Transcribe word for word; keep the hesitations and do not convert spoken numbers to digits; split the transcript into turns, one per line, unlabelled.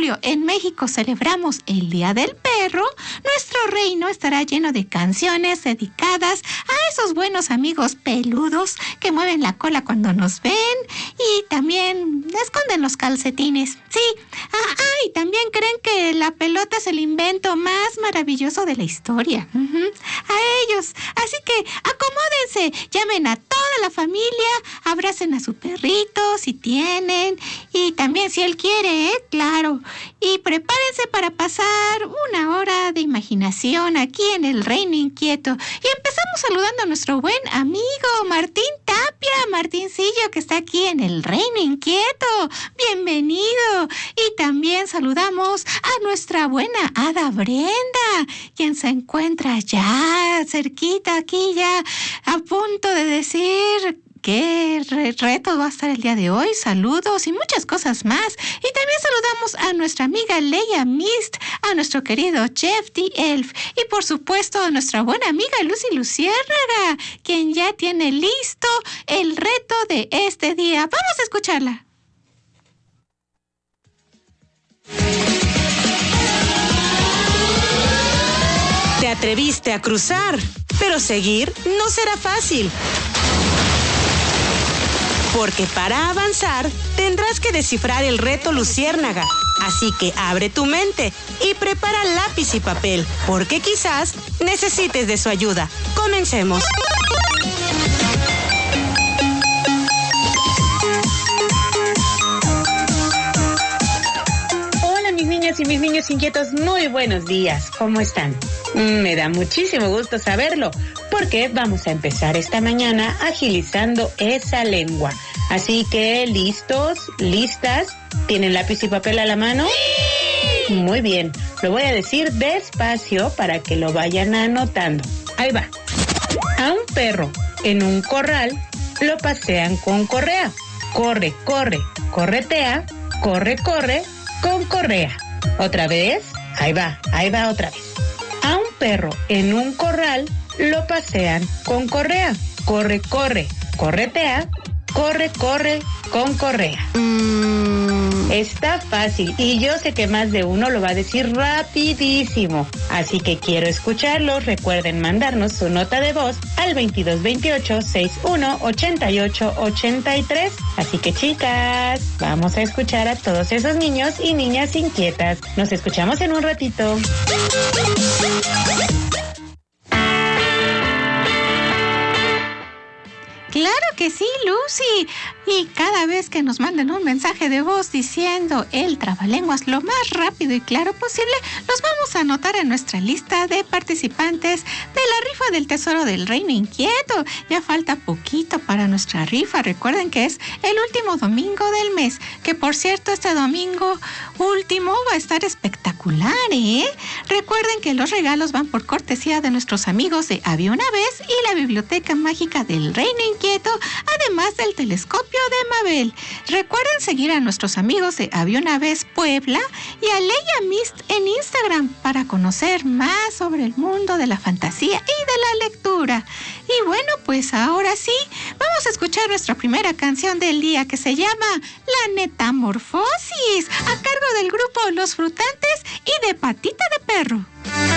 julio en México celebramos el Día del Perro, nuestro reino estará lleno de canciones dedicadas a esos buenos amigos peludos que mueven la cola cuando nos ven y también esconden los calcetines. Sí, ah, ah, y también creen que la pelota es el invento más maravilloso de la historia. Uh-huh. A ellos. Así que acomódense, llamen a toda la familia, abracen a su perrito si tienen y también si él quiere, ¿eh? Claro. Y prepárense para pasar una hora de imaginación aquí en el Reino Inquieto. Y empezamos saludando a nuestro buen amigo Martín Tapia, Martincillo, que está aquí en el Reino Inquieto. Bienvenido. Y también saludamos a nuestra buena hada Brenda, quien se encuentra ya cerquita, aquí ya a punto de decir qué re- reto va a estar el día de hoy, saludos y muchas cosas más. Y también saludamos a nuestra amiga Leia Mist, a nuestro querido Jeff the Elf y por supuesto a nuestra buena amiga Lucy Luciérnaga, quien ya tiene listo el reto de este día. Vamos a escucharla.
Te atreviste a cruzar, pero seguir no será fácil. Porque para avanzar tendrás que descifrar el reto Luciérnaga. Así que abre tu mente y prepara lápiz y papel, porque quizás necesites de su ayuda. Comencemos.
Hola mis niñas y mis niños inquietos, muy buenos días. ¿Cómo están? Me da muchísimo gusto saberlo, porque vamos a empezar esta mañana agilizando esa lengua. Así que, ¿listos? ¿Listas? ¿Tienen lápiz y papel a la mano? ¡Sí! Muy bien, lo voy a decir despacio para que lo vayan anotando. Ahí va. A un perro en un corral lo pasean con correa. Corre, corre, corretea, corre, corre, con correa. Otra vez, ahí va, ahí va otra vez. A un perro en un corral lo pasean con correa. Corre, corre, corretea, corre, corre, con correa. Mm. Está fácil y yo sé que más de uno lo va a decir rapidísimo. Así que quiero escucharlos. Recuerden mandarnos su nota de voz al veintidós veintiocho sesenta y uno ochenta y ocho ochenta y tres. Así que chicas, vamos a escuchar a todos esos niños y niñas inquietas. Nos escuchamos en un ratito.
Claro que sí, Lucy. Y cada vez que nos manden un mensaje de voz diciendo el trabalenguas lo más rápido y claro posible, los vamos a anotar en nuestra lista de participantes de la rifa del Tesoro del Reino Inquieto. Ya falta poquito para nuestra rifa. Recuerden que es el último domingo del mes, que por cierto este domingo último va a estar espectacular, ¿eh? Recuerden que los regalos van por cortesía de nuestros amigos de Había una vez y la Biblioteca Mágica del Reino Inquieto, además del telescopio de Mabel. Recuerden seguir a nuestros amigos de Había una vez Puebla y a Leia Mist en Instagram para conocer más sobre el mundo de la fantasía y de la lectura. Y bueno, pues ahora sí, vamos a escuchar nuestra primera canción del día, que se llama La Netamorfosis, a cargo del grupo Los Frutantes y de Patita de Perro.